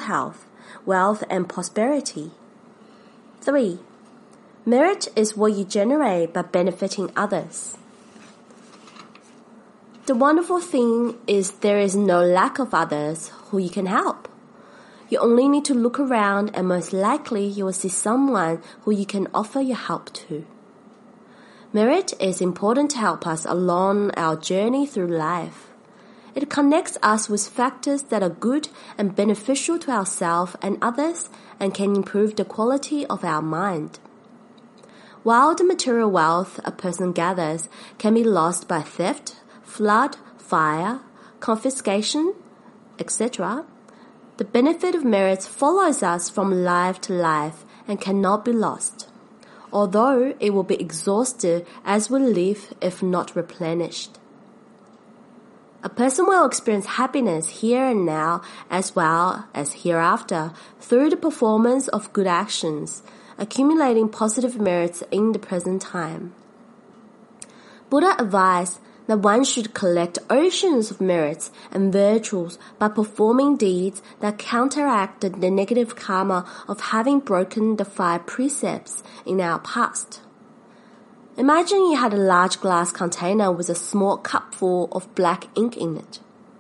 health, wealth, and prosperity. 3. Merit is what you generate by benefiting others. The wonderful thing is there is no lack of others who you can help. You only need to look around and most likely you will see someone who you can offer your help to. Merit is important to help us along our journey through life. It connects us with factors that are good and beneficial to ourselves and others and can improve the quality of our mind. While the material wealth a person gathers can be lost by theft, flood, fire, confiscation, etc., the benefit of merit follows us from life to life and cannot be lost, although it will be exhausted as we live if not replenished. A person will experience happiness here and now as well as hereafter through the performance of good actions, accumulating positive merits in the present time. Buddha advised that one should collect oceans of merits and virtues by performing deeds that counteract the negative karma of having broken the 5 precepts in our past. Imagine you had a large glass container with a small cupful of black ink in it.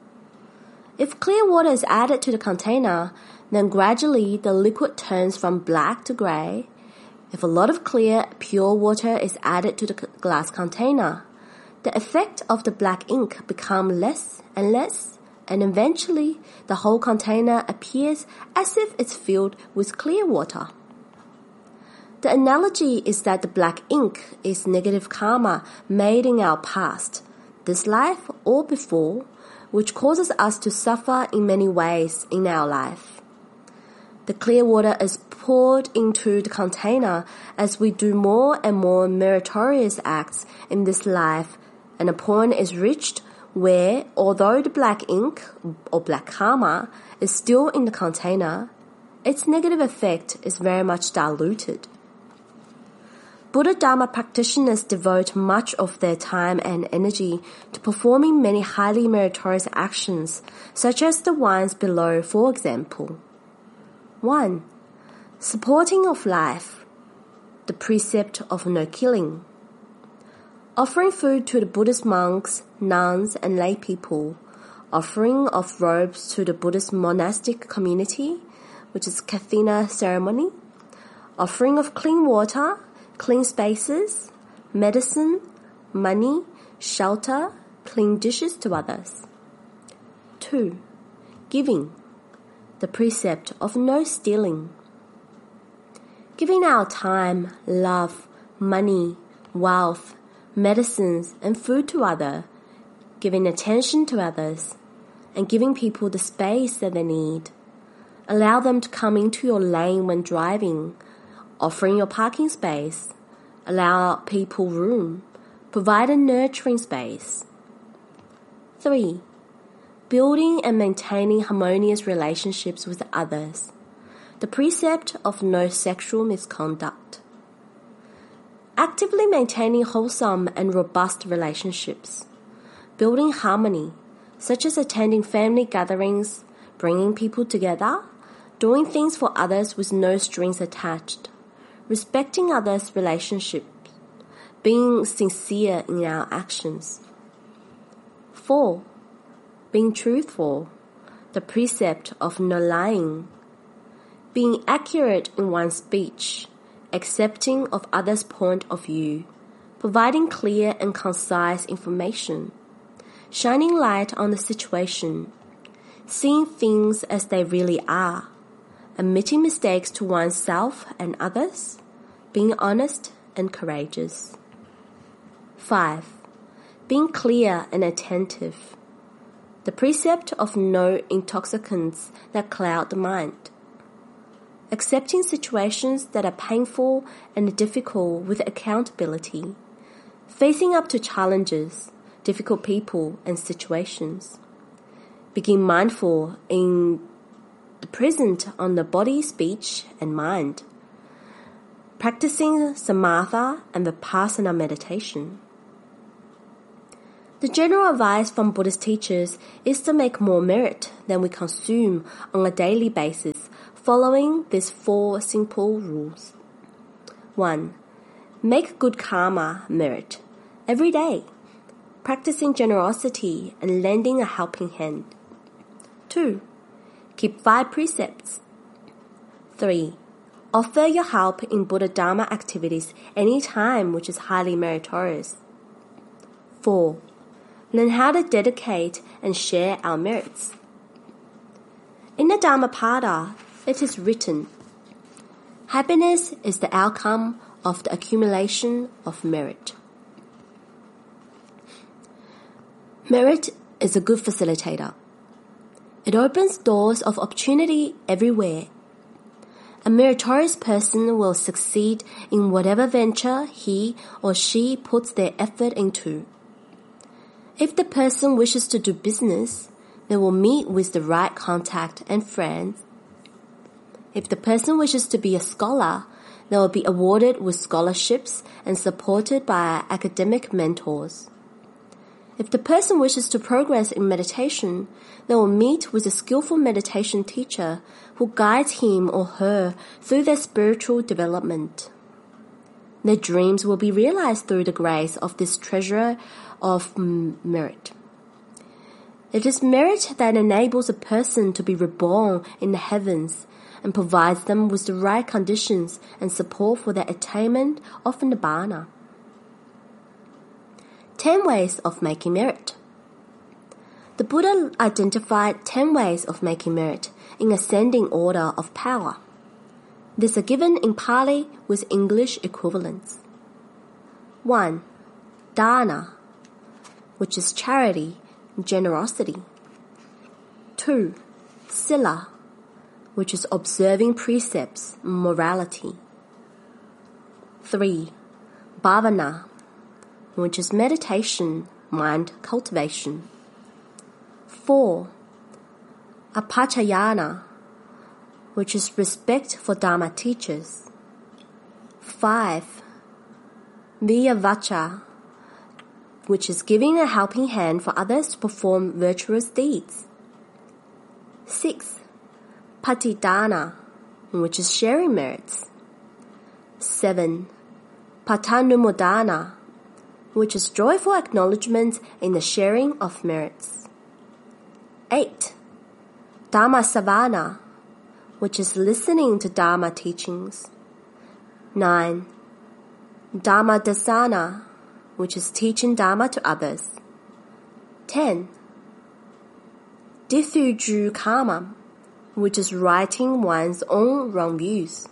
If clear water is added to the container, then gradually the liquid turns from black to grey. If a lot of clear, pure water is added to the glass container, the effect of the black ink becomes less and less, and eventually the whole container appears as if it's filled with clear water. The analogy is that the black ink is negative karma made in our past, this life or before, which causes us to suffer in many ways in our life. The clear water is poured into the container as we do more and more meritorious acts in this life, and a point is reached where, although the black ink or black karma is still in the container, its negative effect is very much diluted. Buddha Dharma practitioners devote much of their time and energy to performing many highly meritorious actions, such as the ones below, for example. 1. Supporting of life, the precept of no killing. Offering food to the Buddhist monks, nuns, and lay people. Offering of robes to the Buddhist monastic community, which is Kathina ceremony. Offering of clean water, clean spaces, medicine, money, shelter, clean dishes to others. 2. Giving, the precept of no stealing. Giving our time, love, money, wealth, medicines, and food to others, giving attention to others, and giving people the space that they need. Allow them to come into your lane when driving, offering your parking space, allow people room, provide a nurturing space. 3. Building and maintaining harmonious relationships with others, the precept of no sexual misconduct. Actively maintaining wholesome and robust relationships, building harmony, such as attending family gatherings, bringing people together, doing things for others with no strings attached, respecting others' relationships, being sincere in our actions. 4. Being truthful, the precept of no lying, being accurate in one's speech, accepting of others' point of view, providing clear and concise information, shining light on the situation, seeing things as they really are, admitting mistakes to oneself and others, being honest and courageous. 5. Being clear and attentive, the precept of no intoxicants that cloud the mind. Accepting situations that are painful and difficult with accountability, facing up to challenges, difficult people and situations. Being mindful in the present on the body, speech and mind. Practicing samatha and vipassana meditation. The general advice from Buddhist teachers is to make more merit than we consume on a daily basis, following these 4 simple rules. 1. Make good karma merit every day, practicing generosity and lending a helping hand. 2. Keep 5 precepts. 3. Offer your help in Buddha Dharma activities any time, which is highly meritorious. 4. Learn how to dedicate and share our merits. In the Dhammapada, it is written, happiness is the outcome of the accumulation of merit. Merit is a good facilitator. It opens doors of opportunity everywhere. A meritorious person will succeed in whatever venture he or she puts their effort into. If the person wishes to do business, they will meet with the right contact and friends. If the person wishes to be a scholar, they will be awarded with scholarships and supported by academic mentors. If the person wishes to progress in meditation, they will meet with a skillful meditation teacher who guides him or her through their spiritual development. Their dreams will be realized through the grace of this treasurer of merit. It is merit that enables a person to be reborn in the heavens and provides them with the right conditions and support for their attainment of Nibbana. 10 ways of making merit. The Buddha identified 10 ways of making merit in ascending order of power. These are given in Pali with English equivalents. 1. Dana, which is charity, generosity. 2. Sila, which is observing precepts, morality. 3. Bhavana, which is meditation, mind cultivation. 4. Apachayana, which is respect for Dharma teachers. 5. Viyavacha, which is giving a helping hand for others to perform virtuous deeds. 6. Patidana, which is sharing merits. 7. Patanumodana, which is joyful acknowledgement in the sharing of merits. 8. Dhammasavana, which is listening to Dharma teachings. 9. Dhammadasana, which is teaching Dharma to others. 10. Dithuju karma, which is righting one's own wrong views.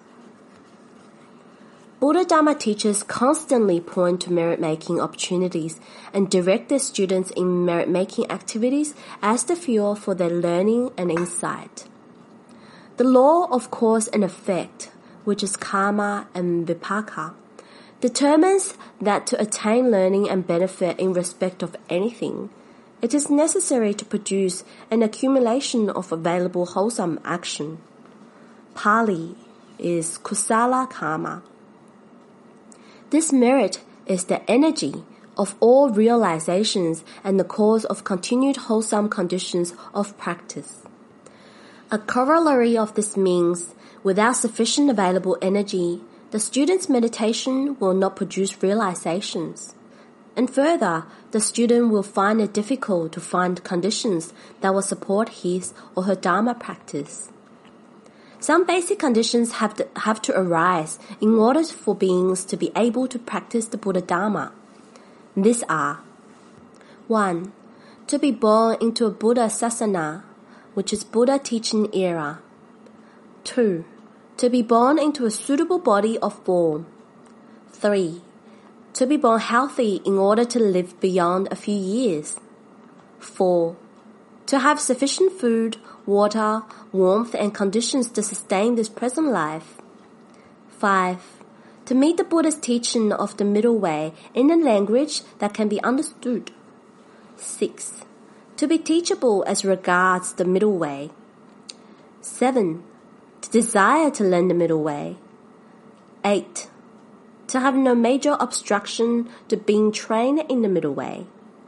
Buddha Dharma teachers constantly point to merit-making opportunities and direct their students in merit-making activities as the fuel for their learning and insight. The law of cause and effect, which is karma and vipaka, determines that to attain learning and benefit in respect of anything, it is necessary to produce an accumulation of available wholesome action. Pali is kusala karma. This merit is the energy of all realizations and the cause of continued wholesome conditions of practice. A corollary of this means, without sufficient available energy, the student's meditation will not produce realizations. And further, the student will find it difficult to find conditions that will support his or her Dharma practice. Some basic conditions have to arise in order for beings to be able to practice the Buddha Dharma. These are: 1. To be born into a Buddha Sasana, which is Buddha teaching era. 2. To be born into a suitable body of form. 3. To be born healthy in order to live beyond a few years. 4. To have sufficient food, water, warmth, and conditions to sustain this present life. 5. To meet the Buddha's teaching of the middle way in a language that can be understood. 6. To be teachable as regards the middle way. 7. To desire to learn the middle way. 8. To have no major obstruction to being trained in the middle way.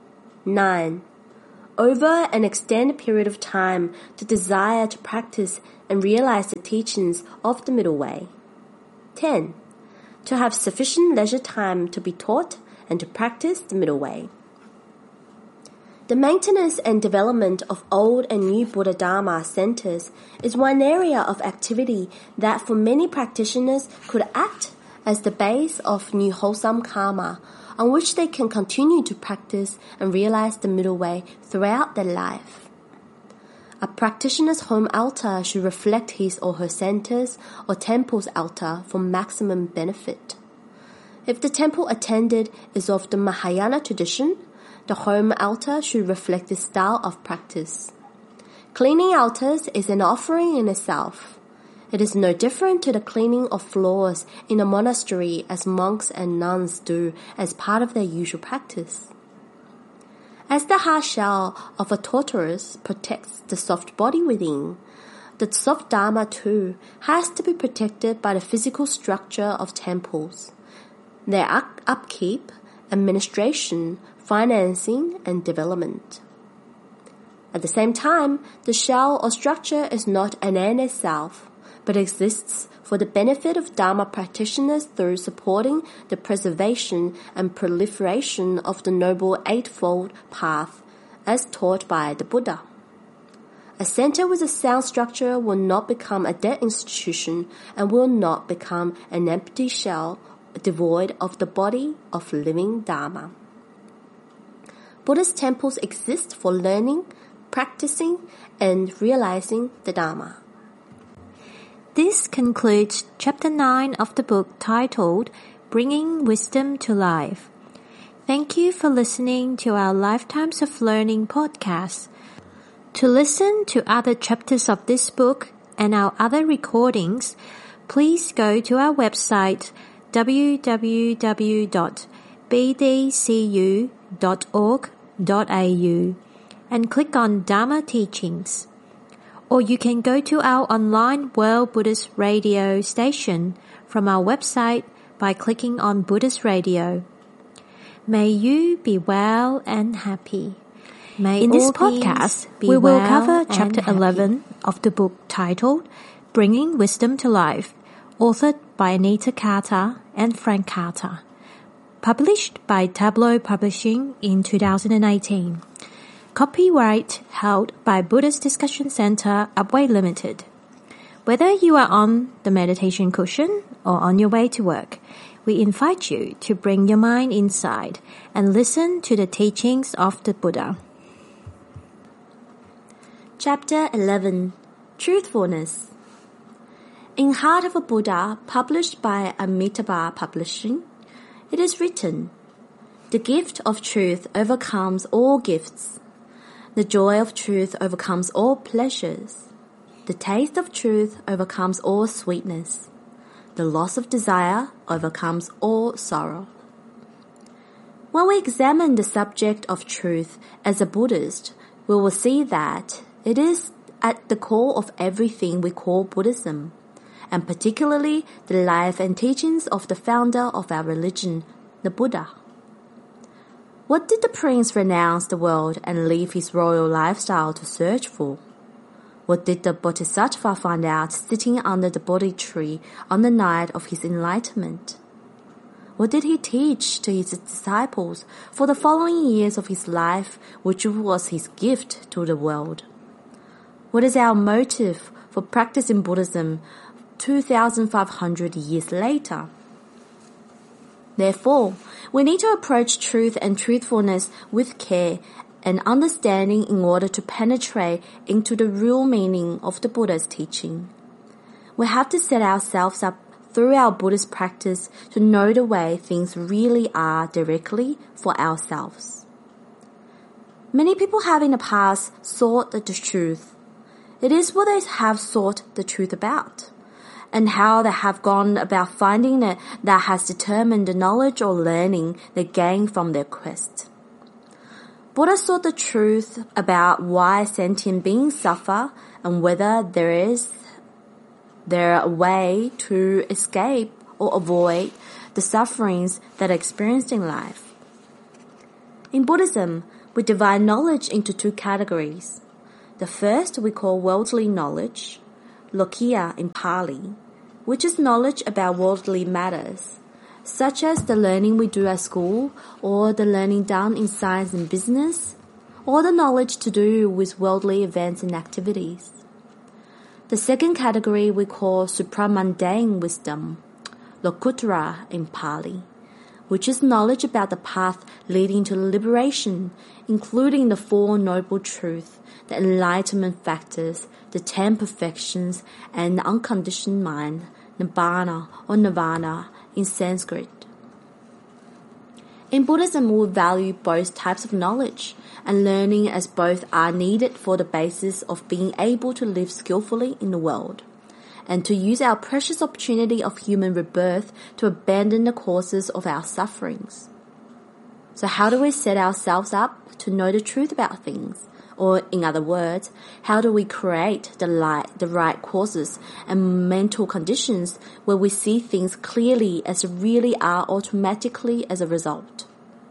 9. Over an extended period of time, the desire to practice and realize the teachings of the middle way. 10. To have sufficient leisure time to be taught and to practice the middle way. The maintenance and development of old and new Buddha Dharma centers is one area of activity that for many practitioners could act as the base of new wholesome karma on which they can continue to practice and realize the middle way throughout their life. A practitioner's home altar should reflect his or her center's or temple's altar for maximum benefit. If the temple attended is of the Mahayana tradition, the home altar should reflect this style of practice. Cleaning altars is an offering in itself. It is no different to the cleaning of floors in a monastery as monks and nuns do as part of their usual practice. As the hard shell of a tortoise protects the soft body within, the soft Dharma too has to be protected by the physical structure of temples, their upkeep, administration, financing, and development. At the same time, the shell or structure is not an end in itself, but exists for the benefit of Dharma practitioners through supporting the preservation and proliferation of the Noble Eightfold Path as taught by the Buddha. A center with a sound structure will not become a dead institution and will not become an empty shell devoid of the body of living Dharma. Buddhist temples exist for learning, practicing, and realizing the Dharma. This concludes Chapter 9 of the book titled Bringing Wisdom to Life. Thank you for listening to our Lifetimes of Learning podcast. To listen to other chapters of this book and our other recordings, please go to our website www.bdcu.org.au and click on Dharma Teachings. Or you can go to our online World Buddhist Radio station from our website by clicking on Buddhist Radio. May you be well and happy. In this podcast, we will cover Chapter 11 of the book titled Bringing Wisdom to Life, authored by Anita Carter and Frank Carter, published by Tableau Publishing in 2018. Copyright held by Buddhist Discussion Center, Upway Limited. Whether you are on the meditation cushion or on your way to work, we invite you to bring your mind inside and listen to the teachings of the Buddha. Chapter 11. Truthfulness. In Heart of a Buddha, published by Amitabha Publishing, it is written, "The gift of truth overcomes all gifts. The joy of truth overcomes all pleasures. The taste of truth overcomes all sweetness. The loss of desire overcomes all sorrow." When we examine the subject of truth as a Buddhist, we will see that it is at the core of everything we call Buddhism, and particularly the life and teachings of the founder of our religion, the Buddha. What did the prince renounce the world and leave his royal lifestyle to search for? What did the Bodhisattva find out sitting under the Bodhi tree on the night of his enlightenment? What did he teach to his disciples for the following years of his life, which was his gift to the world? What is our motive for practicing Buddhism 2,500 years later? Therefore, we need to approach truth and truthfulness with care and understanding in order to penetrate into the real meaning of the Buddha's teaching. We have to set ourselves up through our Buddhist practice to know the way things really are directly for ourselves. Many people have in the past sought the truth. It is what they have sought the truth about, and how they have gone about finding it that has determined the knowledge or learning they gain from their quest. Buddha sought the truth about why sentient beings suffer and whether there is a way to escape or avoid the sufferings that are experienced in life. In Buddhism, We divide knowledge into two categories. The first we call worldly knowledge, lokia in Pali, which is knowledge about worldly matters, such as the learning we do at school or the learning done in science and business, or the knowledge to do with worldly events and activities. The second category we call supramundane wisdom, lokuttara in Pali, which is knowledge about the path leading to liberation, including the Four Noble Truths, the enlightenment factors, the 10 perfections, and the unconditioned mind, nibbana or nirvana in Sanskrit. In Buddhism, we value both types of knowledge, and learning as both are needed for the basis of being able to live skillfully in the world, and to use our precious opportunity of human rebirth to abandon the causes of our sufferings. So how do we set ourselves up to know the truth about things? Or in other words, how do we create the right causes and mental conditions where we see things clearly as they really are automatically as a result?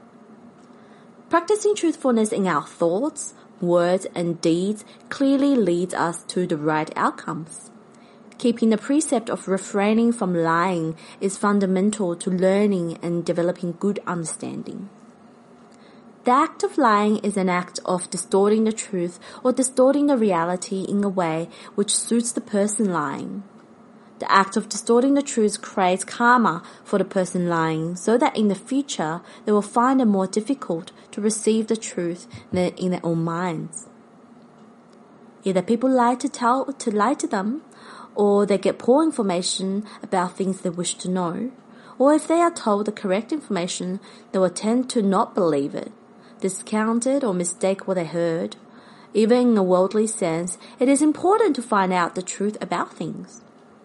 Practicing truthfulness in our thoughts, words, and deeds clearly leads us to the right outcomes. Keeping the precept of refraining from lying is fundamental to learning and developing good understanding. The act of lying is an act of distorting the truth or distorting the reality in a way which suits the person lying. The act of distorting the truth creates karma for the person lying, so that in the future they will find it more difficult to receive the truth than in their own minds. Either people lie to them, or they get poor information about things they wish to know, or if they are told the correct information, they will tend to not believe it, discount it, or mistake what they heard. Even in a worldly sense, it is important to find out the truth about things.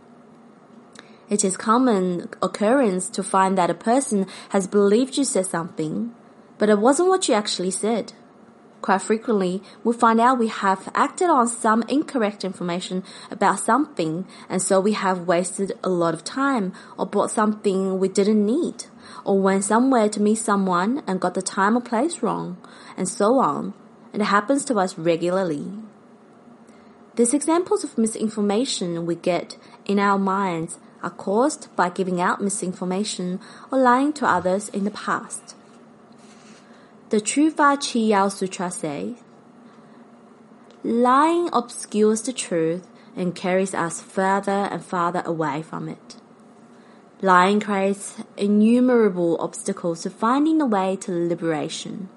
It is common occurrence to find that a person has believed you said something, but it wasn't what you actually said. Quite frequently, we find out we have acted on some incorrect information about something, and so we have wasted a lot of time or bought something we didn't need, or went somewhere to meet someone and got the time or place wrong, and so on. And it happens to us regularly. These examples of misinformation we get in our minds are caused by giving out misinformation or lying to others in the past. The Chuva Chiyao Sutra says, lying obscures the truth and carries us further and farther away from it. Lying creates innumerable obstacles to finding the way to liberation.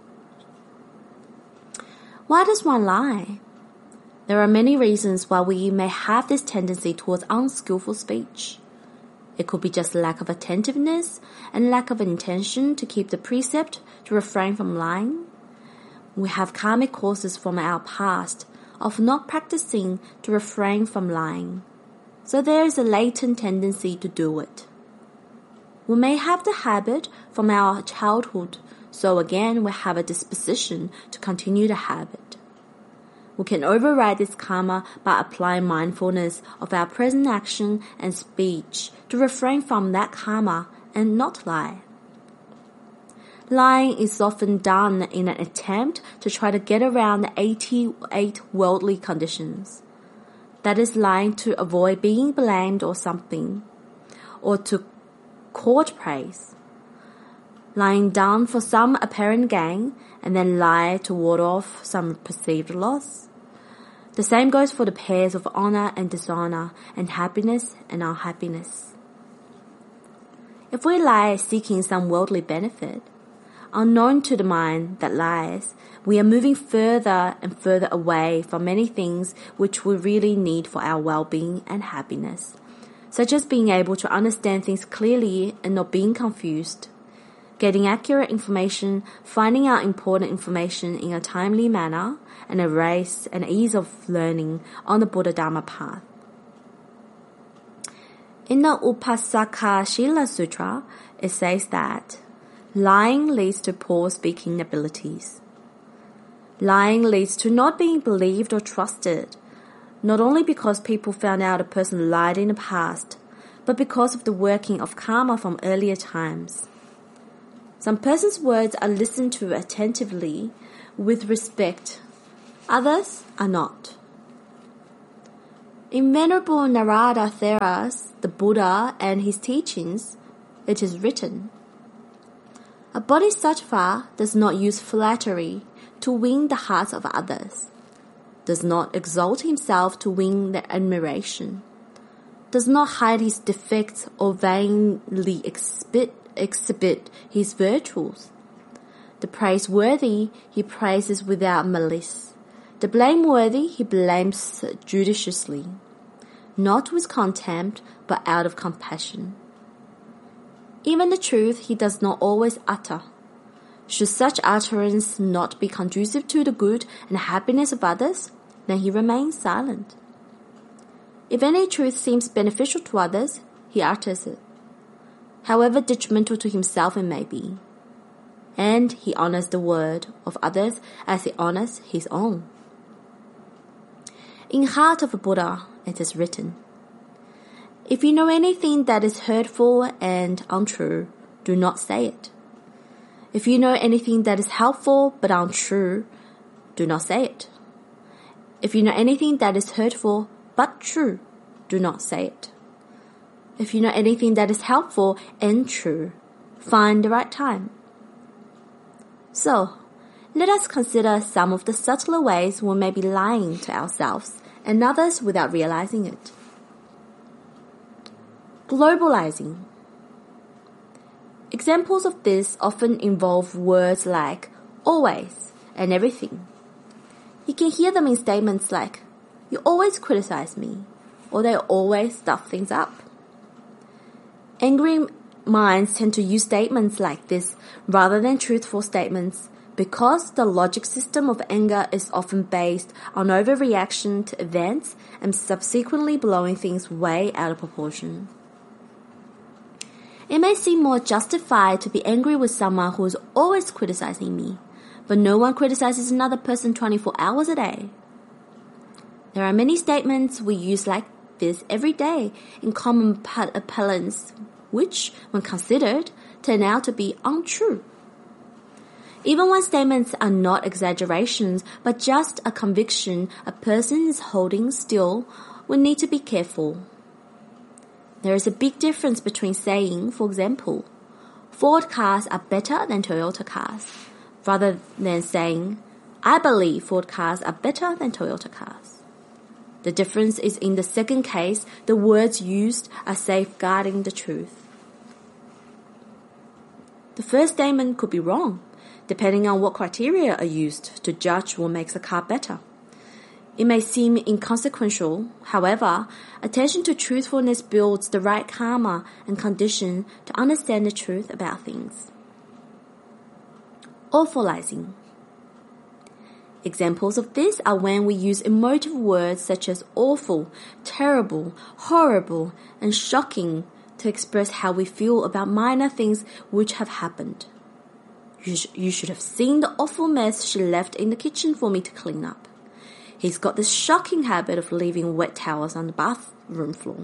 Why does one lie? There are many reasons why we may have this tendency towards unskillful speech. It could be just lack of attentiveness and lack of intention to keep the precept to refrain from lying. We have karmic causes from our past of not practicing to refrain from lying, so there is a latent tendency to do it. We may have the habit from our childhood, so again we have a disposition to continue the habit. We can override this karma by applying mindfulness of our present action and speech to refrain from that karma and not lie. Lying is often done in an attempt to try to get around the 88 worldly conditions. That is lying to avoid being blamed or something, or to court praise. Lying down for some apparent gain and then lie to ward off some perceived loss. The same goes for the pairs of honor and dishonor and happiness and unhappiness. If we lie seeking some worldly benefit, unknown to the mind that lies, we are moving further and further away from many things which we really need for our well-being and happiness, such as being able to understand things clearly and not being confused, getting accurate information, finding out important information in a timely manner, and a race and ease of learning on the Buddha Dharma path. In the Upasaka Shila Sutra, it says that lying leads to poor speaking abilities. Lying leads to not being believed or trusted, not only because people found out a person lied in the past, but because of the working of karma from earlier times. Some person's words are listened to attentively, with respect. Others are not. In Venerable Narada Theras, the Buddha and his teachings, it is written, "A bodhisattva does not use flattery to win the hearts of others, does not exalt himself to win their admiration, does not hide his defects or vainly exhibit his virtues. The praiseworthy he praises without malice, the blameworthy he blames judiciously, not with contempt but out of compassion. Even the truth he does not always utter. Should such utterance not be conducive to the good and happiness of others, then he remains silent. If any truth seems beneficial to others, he utters it, however detrimental to himself it may be, and he honors the word of others as he honors his own." In Heart of a Buddha, it is written, "If you know anything that is hurtful and untrue, do not say it. If you know anything that is helpful but untrue, do not say it. If you know anything that is hurtful but true, do not say it. If you know anything that is helpful and true, find the right time." So, let us consider some of the subtler ways we may be lying to ourselves and others without realizing it. Globalizing. Examples of this often involve words like always and everything. You can hear them in statements like, "You always criticize me," or "they always stuff things up." Angry minds tend to use statements like this rather than truthful statements because the logic system of anger is often based on overreaction to events and subsequently blowing things way out of proportion. It may seem more justified to be angry with someone who is always criticizing me, but no one criticizes another person 24 hours a day. There are many statements we use like this every day in common parlance, which, when considered, turn out to be untrue. Even when statements are not exaggerations, but just a conviction a person is holding still, we need to be careful. There is a big difference between saying, for example, Ford cars are better than Toyota cars, rather than saying, I believe Ford cars are better than Toyota cars. The difference is in the second case, the words used are safeguarding the truth. The first statement could be wrong, depending on what criteria are used to judge what makes a car better. It may seem inconsequential, however, attention to truthfulness builds the right karma and condition to understand the truth about things. Awfulizing. Examples of this are when we use emotive words such as awful, terrible, horrible, and shocking to express how we feel about minor things which have happened. You should have seen the awful mess she left in the kitchen for me to clean up. He's got this shocking habit of leaving wet towels on the bathroom floor.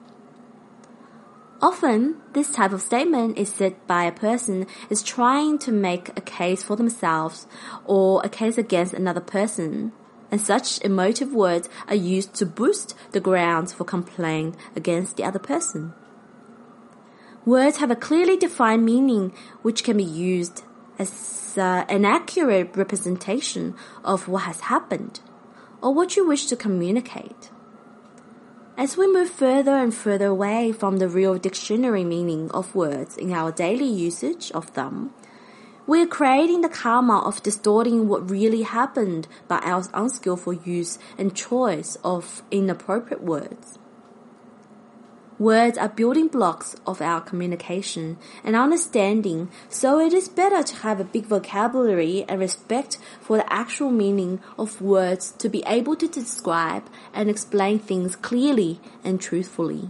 Often, this type of statement is said by a person is trying to make a case for themselves or a case against another person, and such emotive words are used to boost the grounds for complaint against the other person. Words have a clearly defined meaning which can be used as an accurate representation of what has happened or what you wish to communicate. As we move further and further away from the real dictionary meaning of words in our daily usage of them, we are creating the karma of distorting what really happened by our unskillful use and choice of inappropriate words. Words are building blocks of our communication and understanding, so it is better to have a big vocabulary and respect for the actual meaning of words to be able to describe and explain things clearly and truthfully.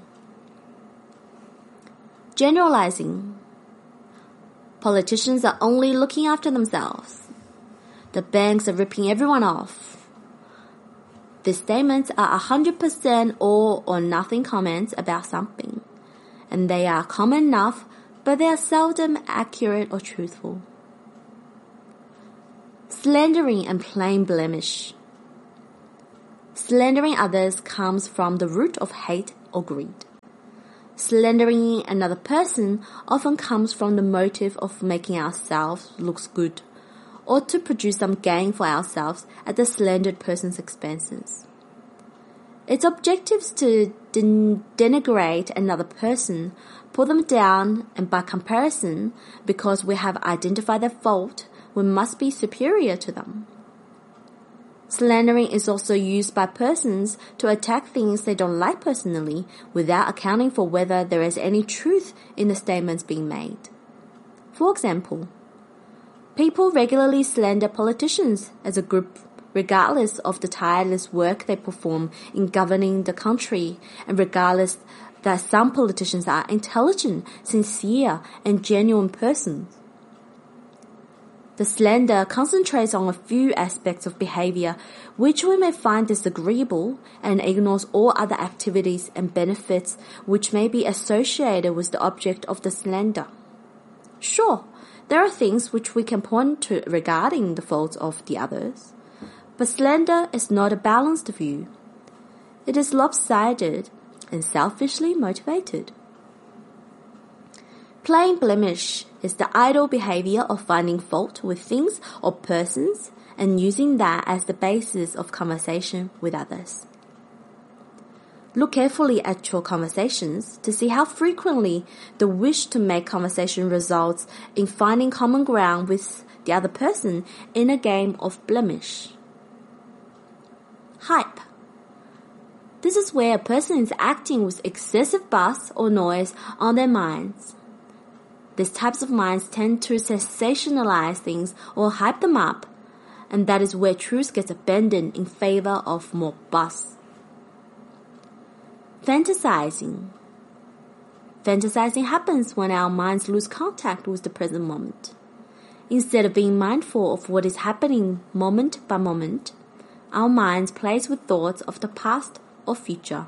Generalizing. Politicians are only looking after themselves. The banks are ripping everyone off. These statements are 100% all or nothing comments about something, and they are common enough, but they are seldom accurate or truthful. Slandering and plain blemish. Slandering others comes from the root of hate or greed. Slandering another person often comes from the motive of making ourselves look good, or to produce some gain for ourselves at the slandered person's expenses. Its objective is to denigrate another person, pull them down, and by comparison, because we have identified their fault, we must be superior to them. Slandering is also used by persons to attack things they don't like personally without accounting for whether there is any truth in the statements being made. For example, people regularly slander politicians as a group regardless of the tireless work they perform in governing the country and regardless that some politicians are intelligent, sincere, and genuine persons. The slander concentrates on a few aspects of behavior which we may find disagreeable and ignores all other activities and benefits which may be associated with the object of the slander. Sure, there are things which we can point to regarding the faults of the others, but slander is not a balanced view. It is lopsided and selfishly motivated. Plain blemish is the idle behavior of finding fault with things or persons and using that as the basis of conversation with others. Look carefully at your conversations to see how frequently the wish to make conversation results in finding common ground with the other person in a game of blemish. Hype. This is where a person is acting with excessive buzz or noise on their minds. These types of minds tend to sensationalize things or hype them up, and that is where truth gets abandoned in favor of more buzz. Fantasizing. Fantasizing happens when our minds lose contact with the present moment. Instead of being mindful of what is happening moment by moment, our minds plays with thoughts of the past or future.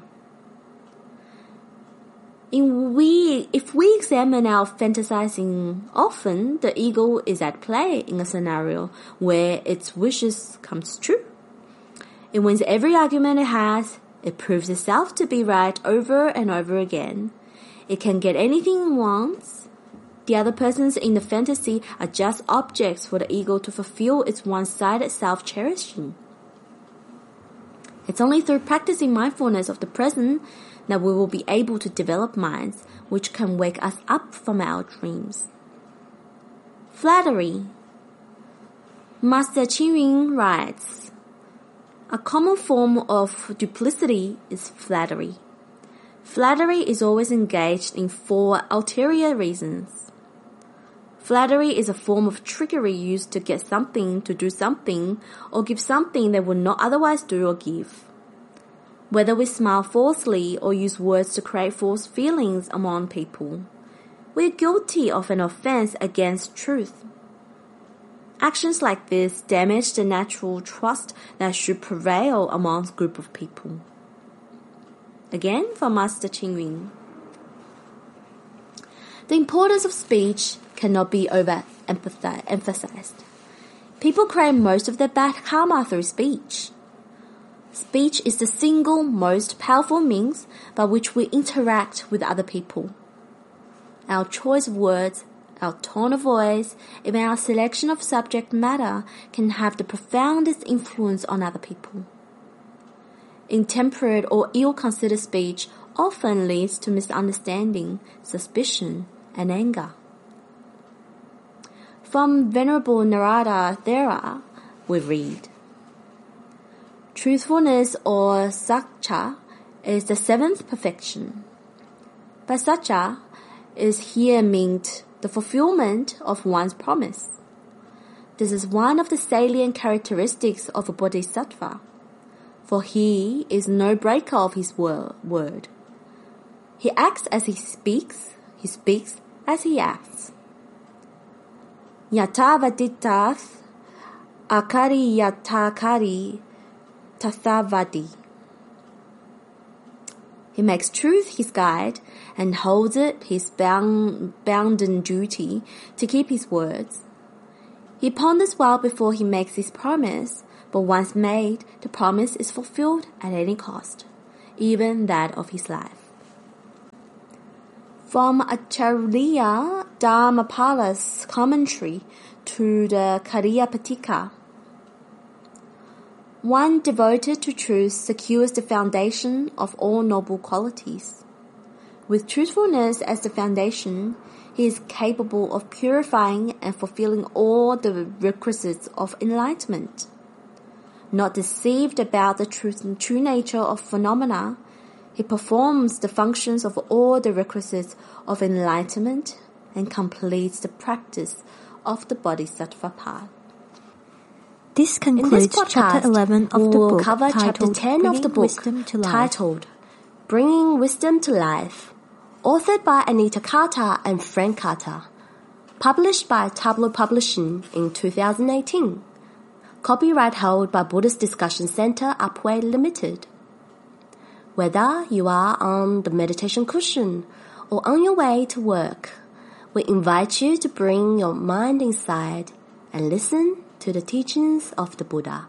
If we examine our fantasizing often, the ego is at play in a scenario where its wishes comes true. It wins every argument it has. It proves itself to be right over and over again. It can get anything it wants. The other persons in the fantasy are just objects for the ego to fulfill its one-sided self-cherishing. It's only through practicing mindfulness of the present that we will be able to develop minds which can wake us up from our dreams. Flattery. Master Qin Yun writes, a common form of duplicity is flattery. Flattery is always engaged in 4 ulterior reasons. Flattery is a form of trickery used to get something to do something or give something they would not otherwise do or give. Whether we smile falsely or use words to create false feelings among people, we are guilty of an offense against truth. Actions like this damage the natural trust that should prevail amongst a group of people. Again, from Master Qin Yun. The importance of speech cannot be overemphasized. People create most of their bad karma through speech. Speech is the single most powerful means by which we interact with other people. Our choice of words, our tone of voice, even our selection of subject matter can have the profoundest influence on other people. Intemperate or ill-considered speech often leads to misunderstanding, suspicion, and anger. From Venerable Narada Thera, we read, truthfulness or satcha is the 7th perfection. By satcha is here meant the fulfillment of one's promise. This is one of the salient characteristics of a bodhisattva, for he is no breaker of his word. He acts as he speaks as he acts. Yata vaditath akari yatakari tathavadi. He makes truth his guide and holds it his bounden duty to keep his words. He ponders well before he makes his promise, but once made, the promise is fulfilled at any cost, even that of his life. From Acharya Dharmapala's commentary to the Kariya Pitaka, one devoted to truth secures the foundation of all noble qualities. With truthfulness as the foundation, he is capable of purifying and fulfilling all the requisites of enlightenment. Not deceived about the true nature of phenomena, he performs the functions of all the requisites of enlightenment and completes the practice of the Bodhisattva path. This concludes chapter 11 of the book cover chapter 10 of the book titled Bringing Wisdom to Life, authored by Anita Carter and Frank Carter, published by Tableau Publishing in 2018. Copyright held by Buddhist Discussion Center Upway Limited. Whether you are on the meditation cushion or on your way to work, we invite you to bring your mind inside and listen to the teachings of the Buddha.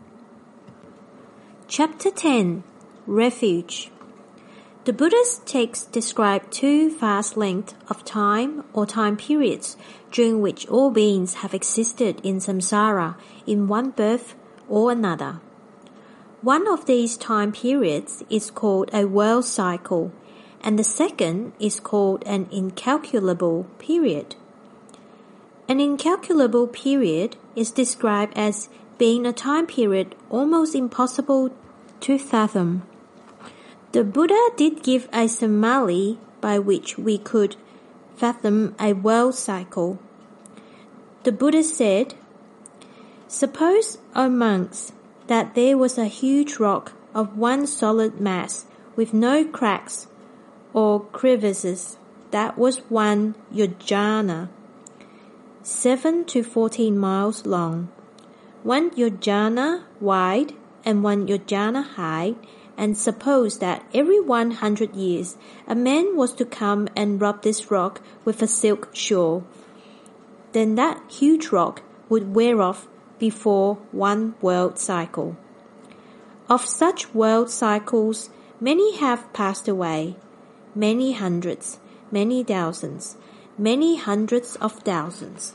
Chapter 10. Refuge. The Buddha's texts describe two vast lengths of time or time periods during which all beings have existed in samsara in one birth or another. One of these time periods is called a world cycle, and the second is called an incalculable period. An incalculable period is described as being a time period almost impossible to fathom. The Buddha did give a simile by which we could fathom a world cycle. The Buddha said, "Suppose, O monks, that there was a huge rock of one solid mass with no cracks or crevices that was one yojana, 7 to 14 miles long, one yojana wide and one yojana high, and suppose that every 100 years a man was to come and rub this rock with a silk shawl. Then that huge rock would wear off before one world cycle. Of such world cycles, many have passed away, many hundreds, many thousands, many hundreds of thousands."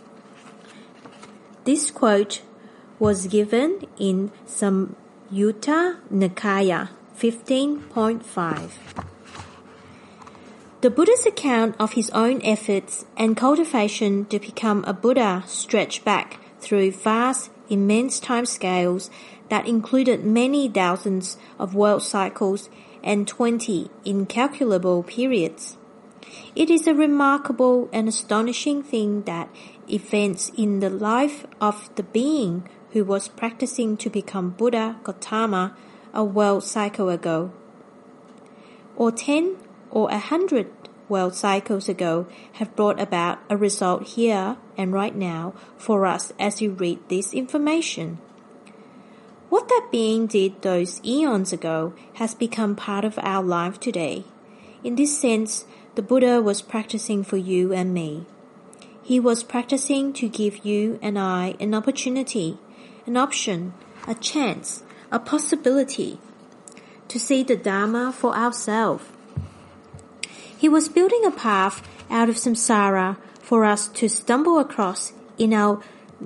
This quote was given in Samyutta Nikaya 15.5. The Buddha's account of his own efforts and cultivation to become a Buddha stretched back through vast, immense timescales that included many thousands of world cycles and 20 incalculable periods. It is a remarkable and astonishing thing that events in the life of the being who was practicing to become Buddha Gautama a world cycle ago, or 10 or 100 world cycles ago, have brought about a result here and right now for us as you read this information. What that being did those eons ago has become part of our life today. In this sense, the Buddha was practicing for you and me. He was practicing to give you and I an opportunity, an option, a chance, a possibility to see the Dharma for ourselves. He was building a path out of samsara for us to stumble across in our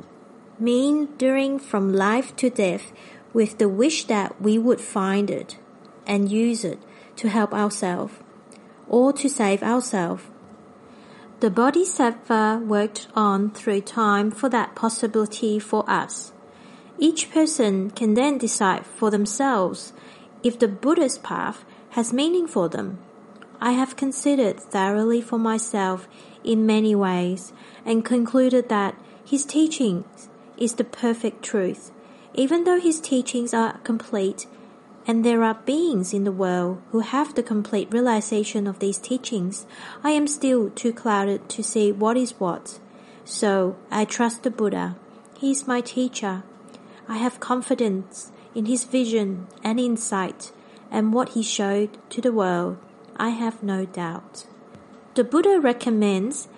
meandering from life to death with the wish that we would find it and use it to help ourselves or to save ourselves. The Bodhisattva worked on through time for that possibility for us. Each person can then decide for themselves if the Buddha's path has meaning for them. I have considered thoroughly for myself in many ways and concluded that his teaching is the perfect truth. Even though his teachings are complete, and there are beings in the world who have the complete realization of these teachings, I am still too clouded to see what is what. So I trust the Buddha. He is my teacher. I have confidence in his vision and insight, and what he showed to the world, I have no doubt. The Buddha recommends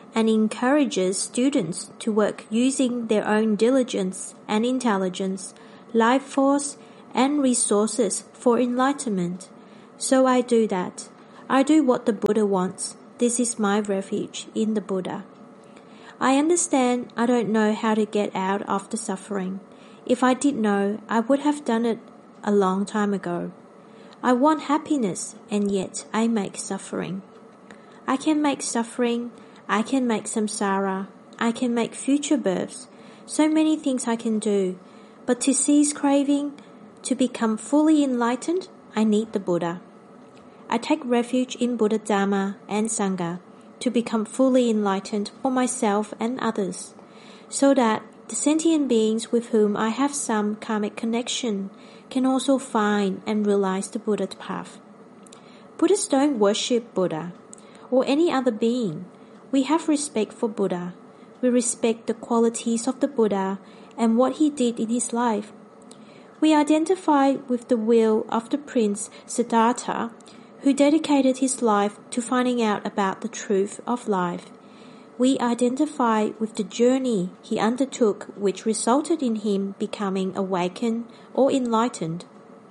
and encourages students to work using their own diligence and intelligence, life force, and resources for enlightenment. So I do that. I do what the Buddha wants. This is my refuge in the Buddha. I understand I don't know how to get out of the suffering. If I did know, I would have done it a long time ago. I want happiness, and yet I make suffering. I can make suffering, I can make samsara, I can make future births, so many things I can do. But to cease craving, to become fully enlightened, I need the Buddha. I take refuge in Buddha, Dharma, and Sangha to become fully enlightened for myself and others, so that the sentient beings with whom I have some karmic connection can also find and realize the Buddha path. Buddhists don't worship Buddha or any other being. We have respect for Buddha. We respect the qualities of the Buddha and what he did in his life. We identify with the will of the Prince Siddhartha, who dedicated his life to finding out about the truth of life. We identify with the journey he undertook, which resulted in him becoming awakened or enlightened.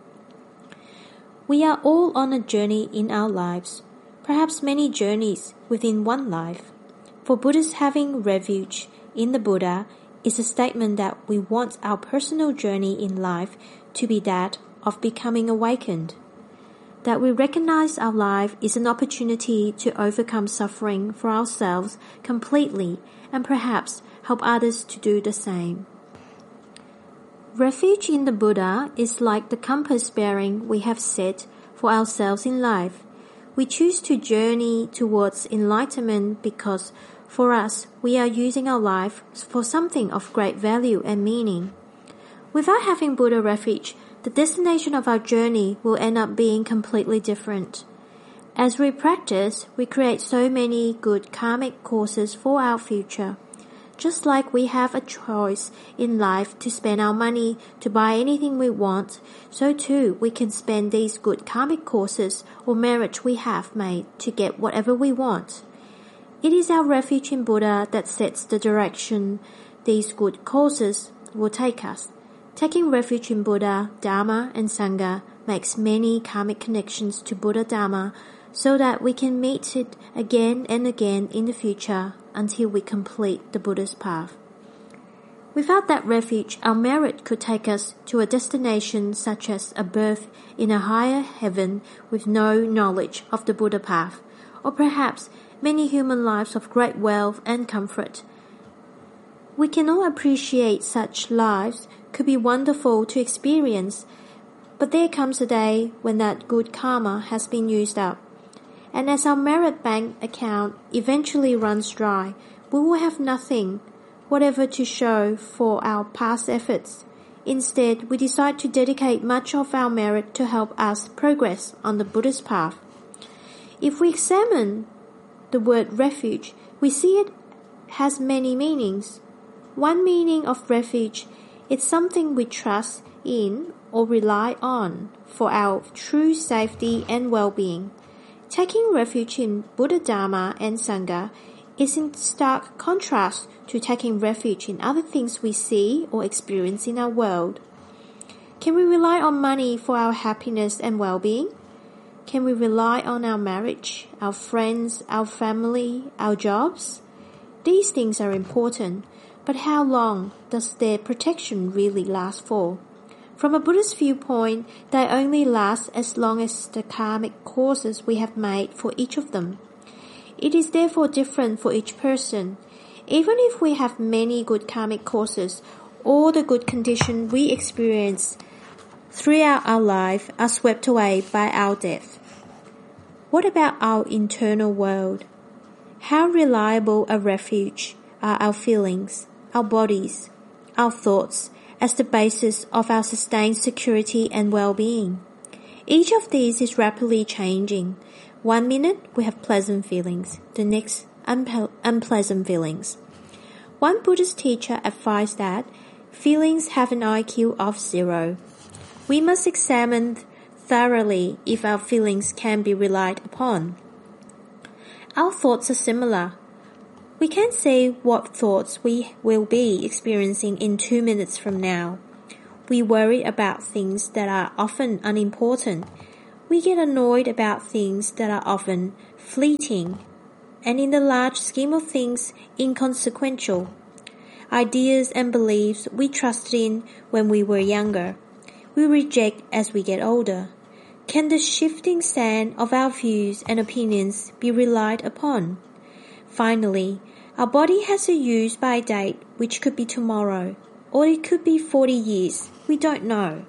We are all on a journey in our lives, perhaps many journeys within one life. For Buddhists, having refuge in the Buddha is a statement that we want our personal journey in life to be that of becoming awakened. That we recognize our life is an opportunity to overcome suffering for ourselves completely and perhaps help others to do the same. Refuge in the Buddha is like the compass bearing we have set for ourselves in life. We choose to journey towards enlightenment because for us, we are using our life for something of great value and meaning. Without having Buddha refuge, the destination of our journey will end up being completely different. As we practice, we create so many good karmic courses for our future. Just like we have a choice in life to spend our money to buy anything we want, so too we can spend these good karmic courses or merit we have made to get whatever we want. It is our refuge in Buddha that sets the direction these good courses will take us. Taking refuge in Buddha, Dharma, and Sangha makes many karmic connections to Buddha Dharma so that we can meet it again and again in the future until we complete the Buddha's path. Without that refuge, our merit could take us to a destination such as a birth in a higher heaven with no knowledge of the Buddha path, or perhaps many human lives of great wealth and comfort. We can all appreciate such lives could be wonderful to experience, but there comes a day when that good karma has been used up. And as our merit bank account eventually runs dry, we will have nothing whatever to show for our past efforts. Instead, we decide to dedicate much of our merit to help us progress on the Buddhist path. If we examine the word refuge, we see it has many meanings. One meaning of refuge is something we trust in or rely on for our true safety and well-being. Taking refuge in Buddha, Dharma, and Sangha is in stark contrast to taking refuge in other things we see or experience in our world. Can we rely on money for our happiness and well-being? Can we rely on our marriage, our friends, our family, our jobs? These things are important, but how long does their protection really last for? From a Buddhist viewpoint, they only last as long as the karmic courses we have made for each of them. It is therefore different for each person. Even if we have many good karmic courses, all the good conditions we experience throughout our life are swept away by our death. What about our internal world? How reliable a refuge are our feelings, our bodies, our thoughts, as the basis of our sustained security and well-being? Each of these is rapidly changing. 1 minute we have pleasant feelings, the next unpleasant feelings. One Buddhist teacher advised that feelings have an IQ of 0. We must examine thoroughly if our feelings can be relied upon. Our thoughts are similar. We can't say what thoughts we will be experiencing in 2 minutes from now. We worry about things that are often unimportant. We get annoyed about things that are often fleeting, and in the large scheme of things, inconsequential. Ideas and beliefs we trusted in when we were younger, we reject as we get older. Can the shifting sand of our views and opinions be relied upon? Finally, our body has a use-by date which could be tomorrow, or it could be 40 years. We don't know.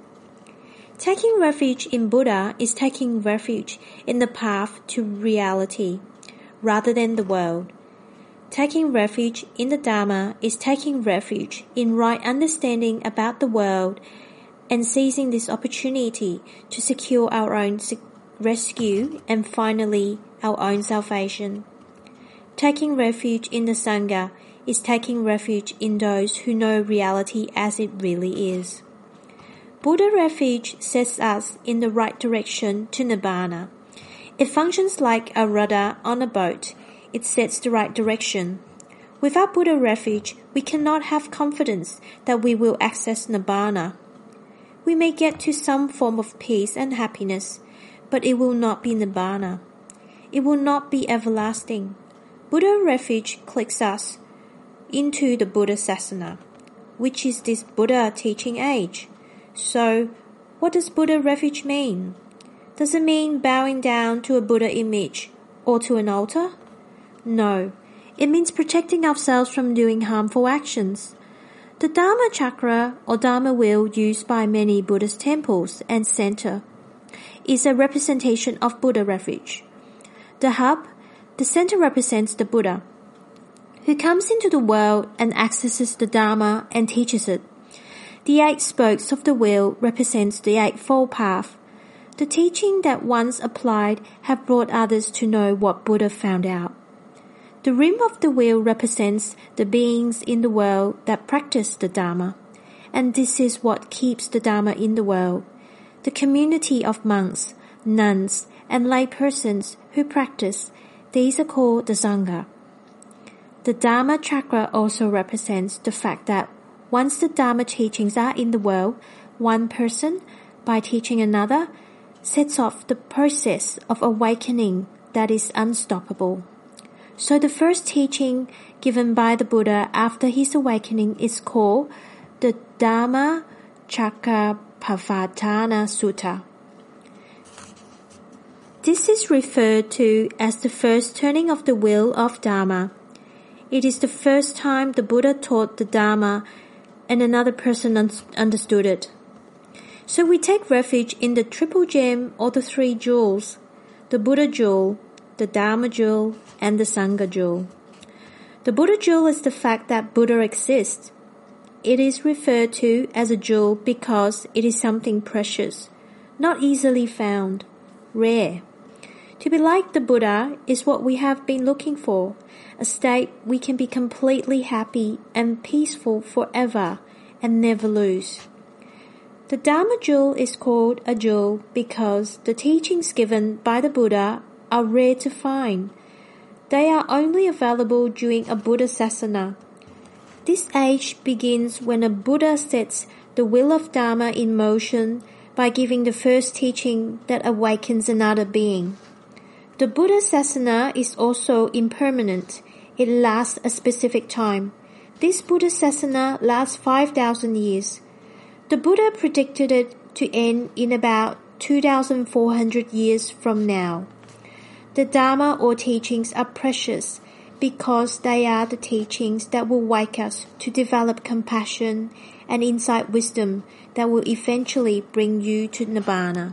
Taking refuge in Buddha is taking refuge in the path to reality, rather than the world. Taking refuge in the Dharma is taking refuge in right understanding about the world and seizing this opportunity to secure our own rescue and finally our own salvation. Taking refuge in the Sangha is taking refuge in those who know reality as it really is. Buddha refuge sets us in the right direction to Nibbana. It functions like a rudder on a boat. It sets the right direction. Without Buddha refuge, we cannot have confidence that we will access Nibbana. We may get to some form of peace and happiness, but it will not be Nibbana. It will not be everlasting. Buddha refuge clicks us into the Buddha Sasana, which is this Buddha teaching age. So, what does Buddha refuge mean? Does it mean bowing down to a Buddha image or to an altar? No, it means protecting ourselves from doing harmful actions. The Dharma chakra or Dharma wheel used by many Buddhist temples and center is a representation of Buddha refuge. The hub, the center represents the Buddha, who comes into the world and accesses the Dharma and teaches it. The 8 spokes of the wheel represents the Eightfold Path. The teaching that once applied have brought others to know what Buddha found out. The rim of the wheel represents the beings in the world that practice the Dharma, and this is what keeps the Dharma in the world. The community of monks, nuns, and lay persons who practice, these are called the Sangha. The Dharma chakra also represents the fact that once the Dharma teachings are in the world, one person, by teaching another, sets off the process of awakening that is unstoppable. So the first teaching given by the Buddha after his awakening is called the Dhamma Cakkappavattana Sutta. This is referred to as the first turning of the wheel of Dharma. It is the first time the Buddha taught the Dharma and another person understood it. So we take refuge in the triple gem or the 3 jewels, the Buddha jewel, the Dharma jewel, and the Sangha jewel. The Buddha jewel is the fact that Buddha exists. It is referred to as a jewel because it is something precious, not easily found, rare. To be like the Buddha is what we have been looking for, a state we can be completely happy and peaceful forever and never lose. The Dharma jewel is called a jewel because the teachings given by the Buddha are rare to find. They are only available during a Buddha Sasana. This age begins when a Buddha sets the wheel of Dharma in motion by giving the first teaching that awakens another being. The Buddha Sasana is also impermanent. It lasts a specific time. This Buddha Sasana lasts 5,000 years. The Buddha predicted it to end in about 2,400 years from now. The Dharma or teachings are precious because they are the teachings that will wake us to develop compassion and insight wisdom that will eventually bring you to Nibbana.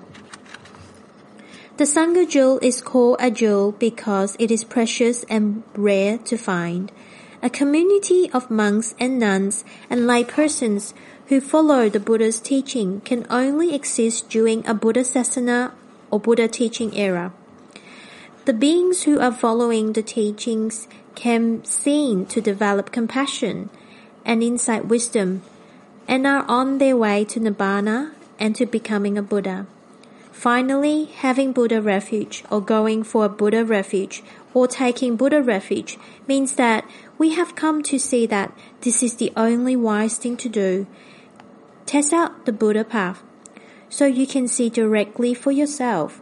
The Sangha jewel is called a jewel because it is precious and rare to find. A community of monks and nuns and lay persons who follow the Buddha's teaching can only exist during a Buddha Sasana or Buddha teaching era. The beings who are following the teachings can seem to develop compassion and insight wisdom and are on their way to Nibbana and to becoming a Buddha. Finally, having Buddha refuge or going for a Buddha refuge or taking Buddha refuge means that We have come to see that this is the only wise thing to do. Test out the Buddha path so you can see directly for yourself.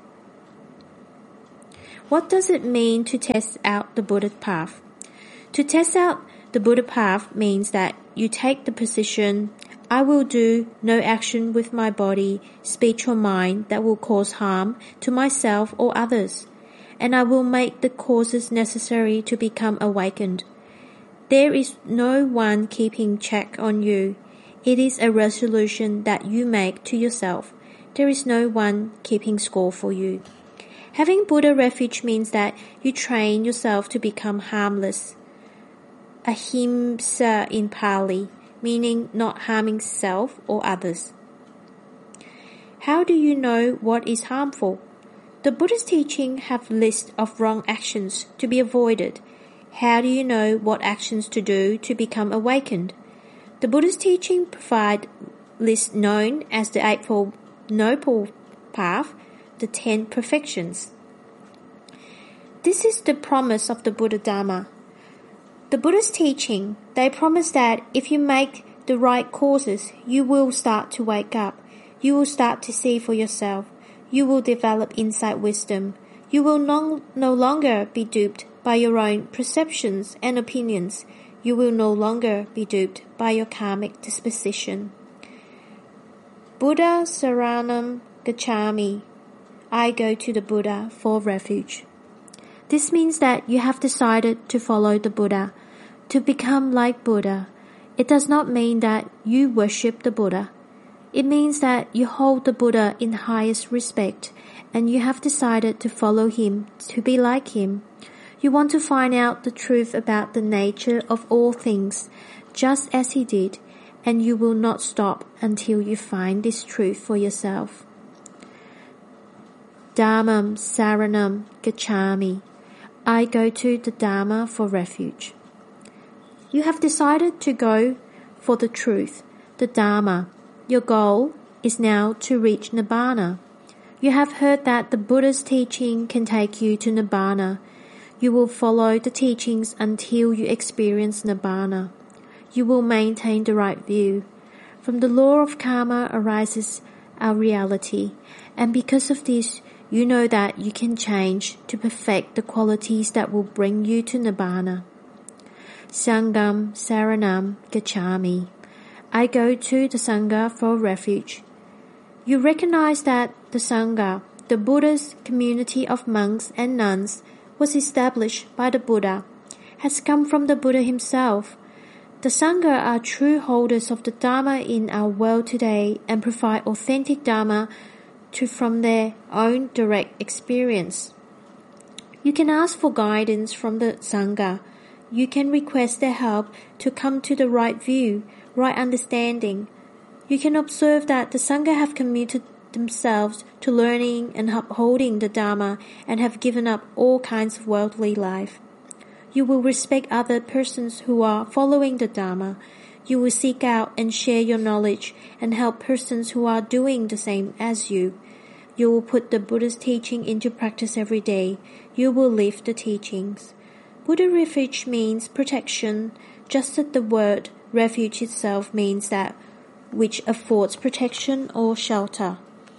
What does it mean to test out the Buddha path? To test out the Buddha path means that you take the position, I will do no action with my body, speech or mind that will cause harm to myself or others, and I will make the causes necessary to become awakened. There is no one keeping check on you. It is a resolution that you make to yourself. There is no one keeping score for you. Having Buddha refuge means that you train yourself to become harmless. Ahimsa in Pali, meaning not harming self or others. How do you know what is harmful? The Buddha's teaching have lists of wrong actions to be avoided. How do you know what actions to do to become awakened? The Buddha's teaching provide lists known as the Eightfold Noble Path, the 10 perfections. This is the promise of the Buddha Dharma. The Buddha's teaching, they promise that if you make the right courses, you will start to wake up. You will start to see for yourself. You will develop insight wisdom. You will no longer be duped by your own perceptions and opinions. You will no longer be duped by your karmic disposition. Buddha Saranam Gacchami. I go to the Buddha for refuge. This means that you have decided to follow the Buddha, to become like Buddha. It does not mean that you worship the Buddha. It means that you hold the Buddha in highest respect and you have decided to follow him, to be like him. You want to find out the truth about the nature of all things, just as he did, and you will not stop until you find this truth for yourself. Dhammam Saranam Gacchami. I go to the Dharma for refuge. You have decided to go for the truth, the Dharma. Your goal is now to reach Nibbana. You have heard that the Buddha's teaching can take you to Nibbana. You will follow the teachings until you experience Nibbana. You will maintain the right view. From the law of karma arises our reality, and because of this, you know that you can change to perfect the qualities that will bring you to Nibbana. Sangham Saranam Gacchami. I go to the Sangha for refuge. You recognize that the Sangha, the Buddha's community of monks and nuns, was established by the Buddha, has come from the Buddha himself. The Sangha are true holders of the Dharma in our world today and provide authentic Dharma from their own direct experience. You can ask for guidance from the Sangha. You can request their help to come to the right view, right understanding. You can observe that the Sangha have committed themselves to learning and upholding the Dharma and have given up all kinds of worldly life. You will respect other persons who are following the Dharma. You will seek out and share your knowledge and help persons who are doing the same as you. You will put the Buddha's teaching into practice every day. You will live the teachings. Buddha refuge means protection, just as the word refuge itself means that which affords protection or shelter.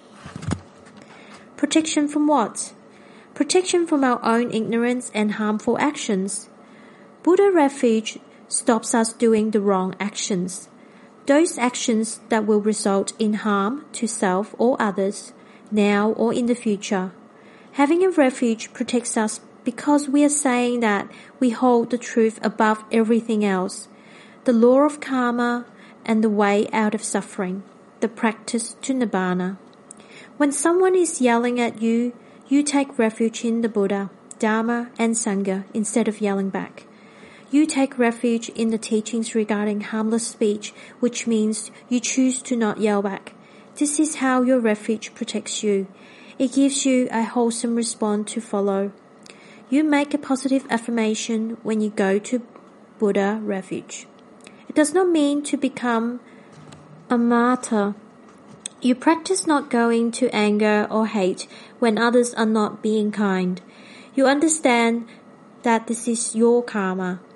Protection from what? Protection from our own ignorance and harmful actions. Buddha refuge stops us doing the wrong actions. Those actions that will result in harm to self or others, now or in the future. Having a refuge protects us because we are saying that we hold the truth above everything else, the law of karma and the way out of suffering, the practice to Nibbana. When someone is yelling at you, you take refuge in the Buddha, Dharma and Sangha instead of yelling back. You take refuge in the teachings regarding harmless speech, which means you choose to not yell back. This is how your refuge protects you. It gives you a wholesome response to follow. You make a positive affirmation when you go to Buddha refuge. It does not mean to become a martyr. You practice not going to anger or hate when others are not being kind. You understand that this is your karma.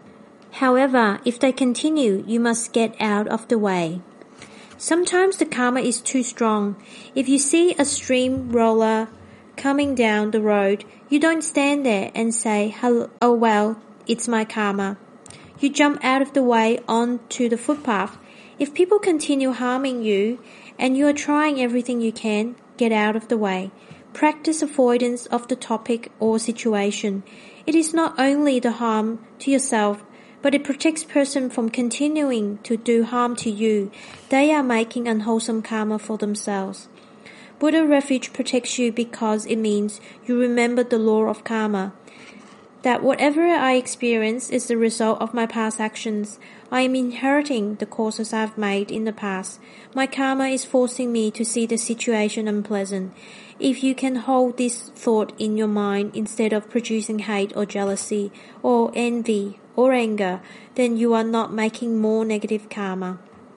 However, if they continue, you must get out of the way. Sometimes the karma is too strong. If you see a steamroller coming down the road, you don't stand there and say, "Oh well, it's my karma." You jump out of the way onto the footpath. If people continue harming you and you are trying everything you can, get out of the way. Practice avoidance of the topic or situation. It is not only the harm to yourself, but it protects person from continuing to do harm to you. They are making unwholesome karma for themselves. Buddha refuge protects you because it means you remember the law of karma. That whatever I experience is the result of my past actions. I am inheriting the causes I've made in the past. My karma is forcing me to see the situation unpleasant. If you can hold this thought in your mind instead of producing hate or jealousy or envy or anger, then you are not making more negative karma.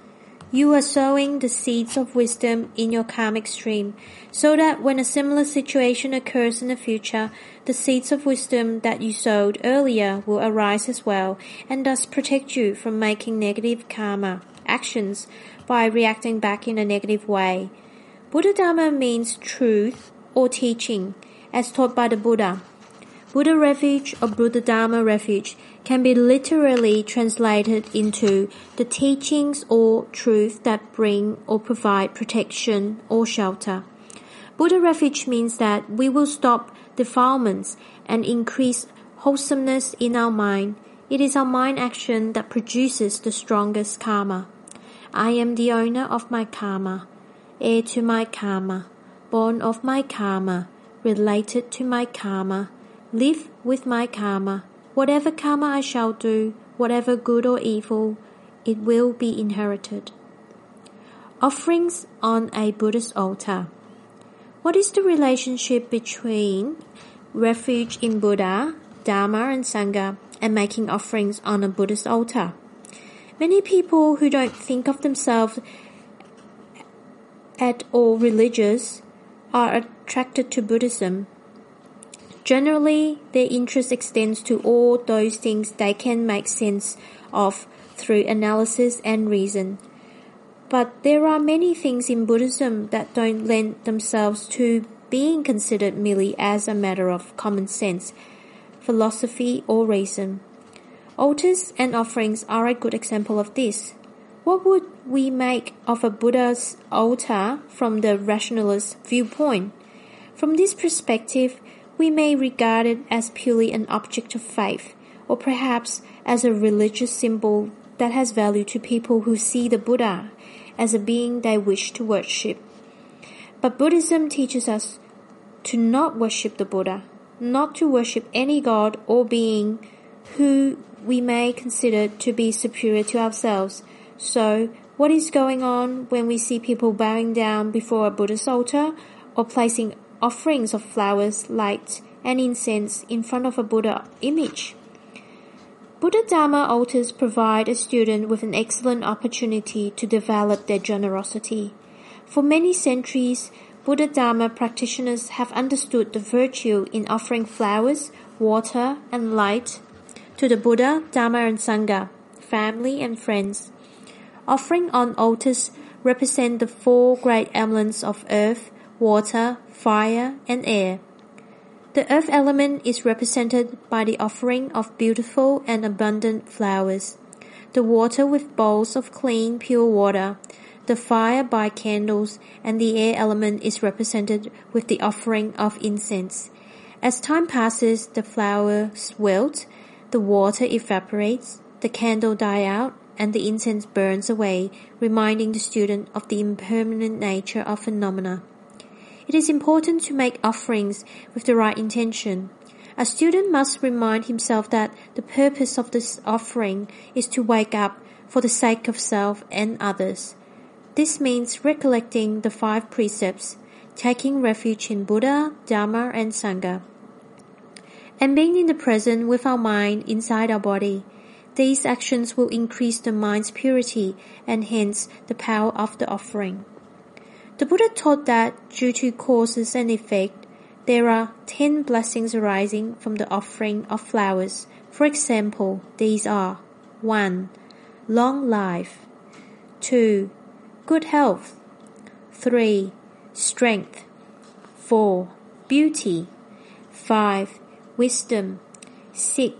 You are sowing the seeds of wisdom in your karmic stream, so that when a similar situation occurs in the future, the seeds of wisdom that you sowed earlier will arise as well, and thus protect you from making negative karma actions by reacting back in a negative way. Buddha Dharma means truth or teaching, as taught by the Buddha. Buddha refuge or Buddha Dharma refuge can be literally translated into the teachings or truth that bring or provide protection or shelter. Buddha refuge means that we will stop defilements and increase wholesomeness in our mind. It is our mind action that produces the strongest karma. I am the owner of my karma, heir to my karma, born of my karma, related to my karma, live with my karma. Whatever karma I shall do, whatever good or evil, it will be inherited. Offerings on a Buddhist altar. What is the relationship between refuge in Buddha, Dharma and Sangha and making offerings on a Buddhist altar? Many people who don't think of themselves at all religious are attracted to Buddhism. Generally, their interest extends to all those things they can make sense of through analysis and reason. But there are many things in Buddhism that don't lend themselves to being considered merely as a matter of common sense, philosophy or reason. Altars and offerings are a good example of this. What would we make of a Buddha's altar from the rationalist viewpoint? From this perspective, we may regard it as purely an object of faith, or perhaps as a religious symbol that has value to people who see the Buddha as a being they wish to worship. But Buddhism teaches us to not worship the Buddha, not to worship any god or being who we may consider to be superior to ourselves. So, what is going on when we see people bowing down before a Buddhist altar or placing offerings of flowers, light, and incense in front of a Buddha image? Buddha Dharma altars provide a student with an excellent opportunity to develop their generosity. For many centuries, Buddha Dharma practitioners have understood the virtue in offering flowers, water, and light to the Buddha, Dharma, and Sangha, family, and friends. Offering on altars represent the four great elements of earth, water, fire, and air. The earth element is represented by the offering of beautiful and abundant flowers, the water with bowls of clean, pure water, the fire by candles, and the air element is represented with the offering of incense. As time passes, the flowers wilt, the water evaporates, the candle dies out, and the incense burns away, reminding the student of the impermanent nature of phenomena. It is important to make offerings with the right intention. A student must remind himself that the purpose of this offering is to wake up for the sake of self and others. This means recollecting the 5 precepts, taking refuge in Buddha, Dharma, and Sangha, and being in the present with our mind inside our body. These actions will increase the mind's purity and hence the power of the offering. The Buddha taught that due to causes and effect, there are 10 blessings arising from the offering of flowers. For example, these are: 1. Long life. 2. Good health. 3. Strength. 4. Beauty. 5. Wisdom. 6.